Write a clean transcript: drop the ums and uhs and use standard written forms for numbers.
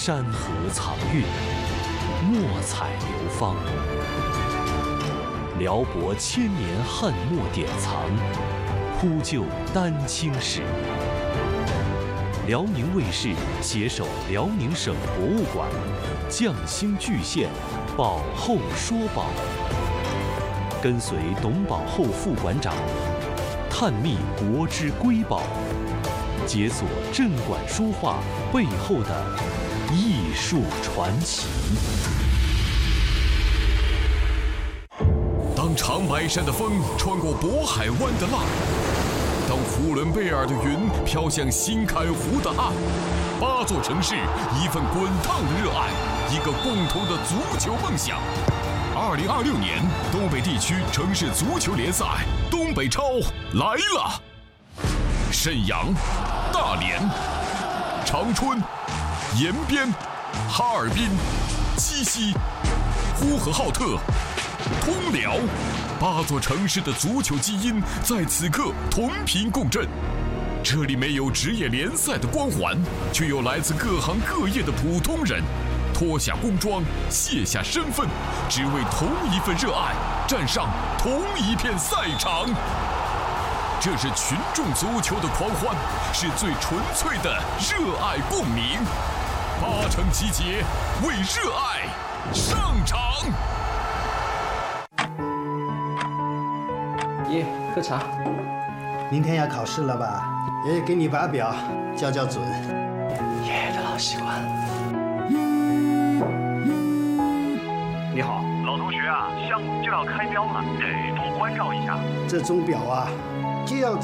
山河藏韵，墨彩流芳。辽博千年汉墨典藏，铺就丹青史。辽宁卫视携手辽宁省博物馆，匠心巨献，宝后说宝。跟随董宝后副馆长，探秘国之瑰宝，解锁镇馆书画背后的艺术传奇。 当长白山的风穿过渤海湾的浪，当呼伦贝尔的云飘向新开湖的岸，8座城市，一份滚烫的热爱，一个共同的足球梦想。2026年东北地区城市足球联赛东北超来了！沈阳、大连、长春、延边、哈尔滨、鸡西、呼和浩特、通辽，8座城市的足球基因在此刻同频共振。这里没有职业联赛的光环，却有来自各行各业的普通人，脱下工装，卸下身份，只为同一份热爱，站上同一片赛场。这是群众足球的狂欢，是最纯粹的热爱共鸣。8城集结，为热爱上场。 爷，喝茶。 明天要考试了吧？爷爷给你把表校准。 爷爷的老习惯。 你好，老同学啊，项目就要开标了，得多关照一下。 这钟表啊，就要